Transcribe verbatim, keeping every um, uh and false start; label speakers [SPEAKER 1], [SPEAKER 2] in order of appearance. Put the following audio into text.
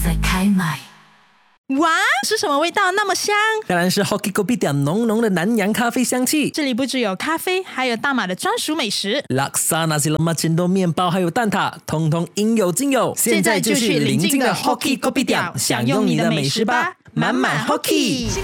[SPEAKER 1] 在开麦。
[SPEAKER 2] 哇，是什么味道那么香？
[SPEAKER 3] 当然是 Hockey Kopitiam 浓浓的南洋咖啡香气。
[SPEAKER 2] 这里不只有咖啡，还有大马的专属美食，
[SPEAKER 3] 拉萨那些lemak cendol 面包还有蛋挞，通通应有尽有。
[SPEAKER 2] 现在就去邻近的 Hockey Kopitiam 享用你的美食吧，满满 Hockey。